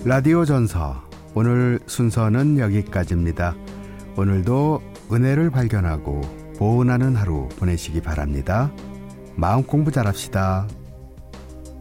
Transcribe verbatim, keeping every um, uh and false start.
라디오 전서 오늘 순서는 여기까지입니다. 오늘도 은혜를 발견하고 보은하는 하루 보내시기 바랍니다. 마음 공부 잘합시다.